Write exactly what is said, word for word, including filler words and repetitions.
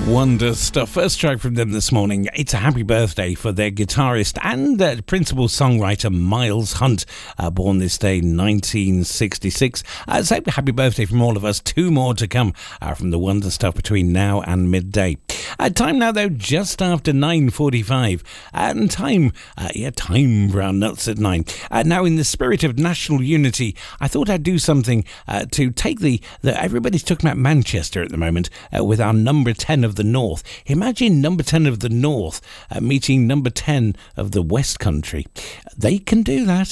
Wonder Stuff. First track from them this morning. It's a happy birthday for their guitarist and uh, principal songwriter Miles Hunt, uh, born this day nineteen sixty-six. Uh, so happy birthday from all of us. Two more to come uh, from the Wonder Stuff between now and midday. Uh, time now though just after nine forty-five, and time uh, yeah time brown nuts at nine. Uh, now in the spirit of national unity, I thought I'd do something uh, to take the, the everybody's talking about Manchester at the moment uh, with our number ten of the North. Imagine number ten of the North uh, meeting number ten of the West Country. They can do that.